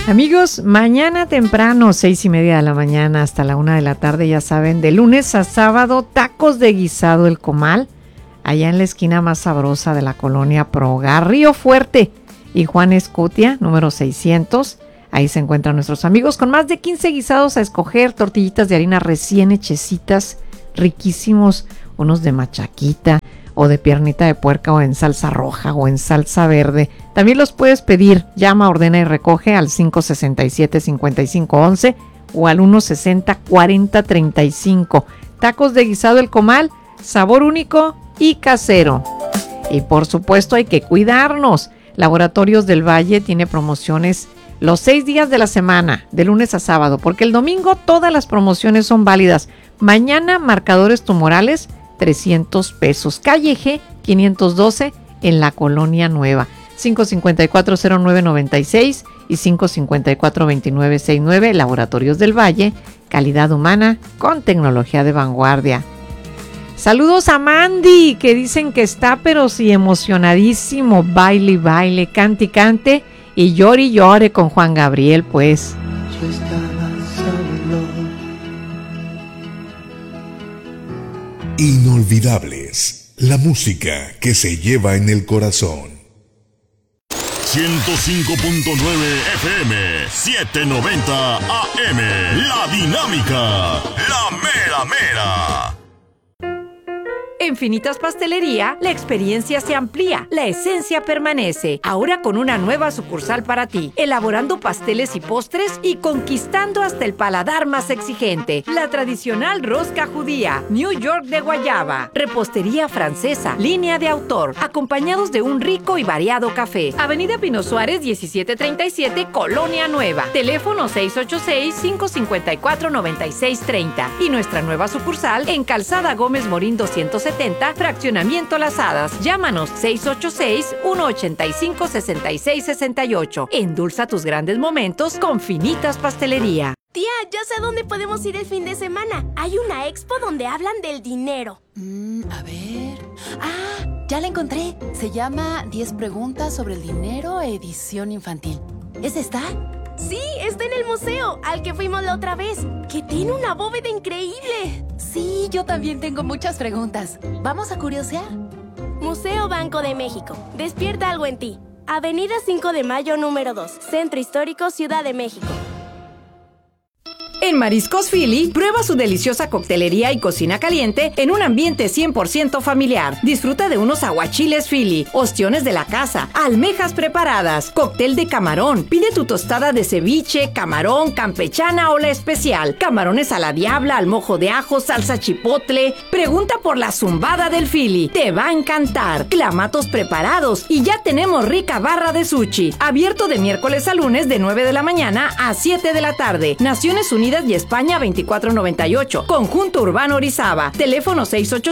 Amigos, mañana temprano, 6:30 de la mañana hasta la 1 de la tarde, ya saben, de lunes a sábado, tacos de guisado El Comal, allá en la esquina más sabrosa de la colonia Prohogar, Río Fuerte y Juan Escutia, número 600. Ahí se encuentran nuestros amigos con más de 15 guisados a escoger, tortillitas de harina recién hechecitas, riquísimos, unos de machaquita o de piernita de puerca o en salsa roja o en salsa verde. También los puedes pedir, llama, ordena y recoge al 567-5511 o al 160-4035. Tacos de guisado El Comal, sabor único y casero. Y por supuesto hay que cuidarnos. Laboratorios del Valle tiene promociones los 6 días de la semana, de lunes a sábado, porque el domingo todas las promociones son válidas. Mañana, marcadores tumorales, 300 pesos. Calle G, 512, en la Colonia Nueva. 554-0996 y 554-2969. Laboratorios del Valle, calidad humana con tecnología de vanguardia. Saludos a Mandy, que dicen que está pero sí emocionadísimo. Baile, baile, cante y cante y llore y llore con Juan Gabriel, pues. Yo estaba solo. Inolvidables, la música que se lleva en el corazón. 105.9 FM, 790 AM, La Dinámica, la mera mera. En Finitas Pastelería, la experiencia se amplía, la esencia permanece. Ahora con una nueva sucursal para ti, elaborando pasteles y postres y conquistando hasta el paladar más exigente. La tradicional rosca judía, New York de guayaba, repostería francesa, línea de autor, acompañados de un rico y variado café. Avenida Pino Suárez, 1737, Colonia Nueva. Teléfono 686-554-9630. Y nuestra nueva sucursal en Calzada Gómez Morín 270, Fraccionamiento Las Hadas. Llámanos 686-185-6668. Endulza tus grandes momentos con Finitas Pastelería. Tía, ya sé a dónde podemos ir el fin de semana. Hay una expo donde hablan del dinero. A ver... ¡Ah! Ya la encontré. Se llama 10 preguntas sobre el dinero, edición infantil. ¿Es esta? Sí, está en el museo, al que fuimos la otra vez, que tiene una bóveda increíble. Sí, yo también tengo muchas preguntas. ¿Vamos a curiosear? Museo Banco de México. Despierta algo en ti. Avenida 5 de Mayo, número 2. Centro Histórico, Ciudad de México. En Mariscos Philly, prueba su deliciosa coctelería y cocina caliente en un ambiente 100% familiar. Disfruta de unos aguachiles Philly, ostiones de la casa, almejas preparadas, cóctel de camarón. Pide tu tostada de ceviche, camarón, campechana o la especial. Camarones a la diabla, al mojo de ajo, salsa chipotle. Pregunta por la zumbada del Philly. Te va a encantar. Clamatos preparados y ya tenemos rica barra de sushi. Abierto de miércoles a lunes de 9 de la mañana a 7 de la tarde. Naciones Unidas y España 2498. Conjunto Urbano Orizaba. Teléfono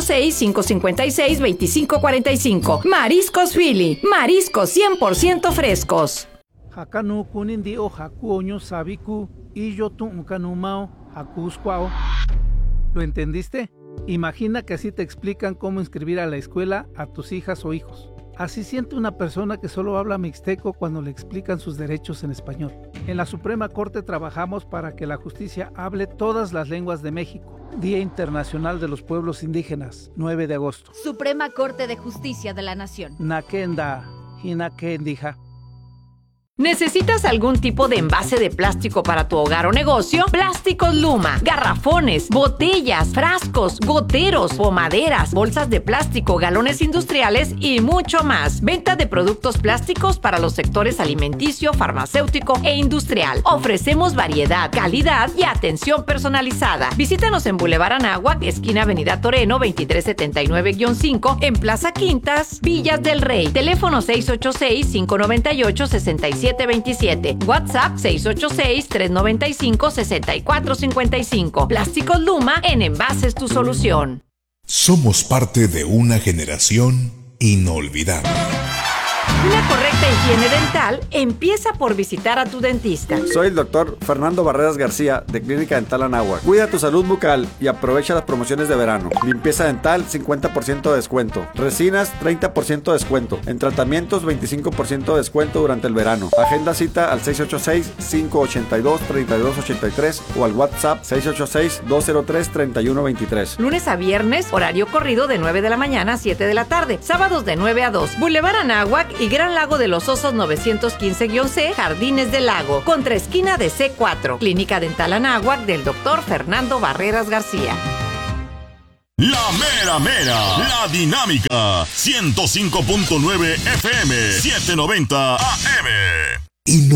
686-556-2545. Mariscos Philly. Mariscos 100% frescos. Hakanu kunindi o hakuoño sabiku y yo tu unkanumao hakuskwao. ¿Lo entendiste? Imagina que así te explican cómo inscribir a la escuela a tus hijas o hijos. Así siente una persona que solo habla mixteco cuando le explican sus derechos en español. En la Suprema Corte trabajamos para que la justicia hable todas las lenguas de México. Día Internacional de los Pueblos Indígenas, 9 de agosto. Suprema Corte de Justicia de la Nación. Nakenda, Hinakendija. ¿Necesitas algún tipo de envase de plástico para tu hogar o negocio? Plásticos Luma, garrafones, botellas, frascos, goteros, pomaderas, bolsas de plástico, galones industriales y mucho más. Venta de productos plásticos para los sectores alimenticio, farmacéutico e industrial. Ofrecemos variedad, calidad y atención personalizada. Visítanos en Boulevard Anáhuac, esquina Avenida Toreno, 2379-5, en Plaza Quintas, Villas del Rey. Teléfono 686-598-6727. WhatsApp 686-395-6455. Plásticos Luma, en envases tu solución. Somos parte de una generación inolvidable. Una correcta higiene dental empieza por visitar a tu dentista. Soy el doctor Fernando Barreras García de Clínica Dental Anáhuac. Cuida tu salud bucal y aprovecha las promociones de verano. Limpieza dental, 50% de descuento. Resinas, 30% de descuento. En tratamientos, 25% de descuento durante el verano. Agenda cita al 686-582-3283 o al WhatsApp 686-203-3123. Lunes a viernes, horario corrido de 9 de la mañana a 7 de la tarde. Sábados de 9 a 2. Boulevard Anáhuac y Gran Lago de los Osos 915-C, Jardines del Lago, contra esquina de C4. Clínica Dental Anáhuac del doctor Fernando Barreras García. La mera mera, la dinámica, 105.9 FM, 790 AM. Y no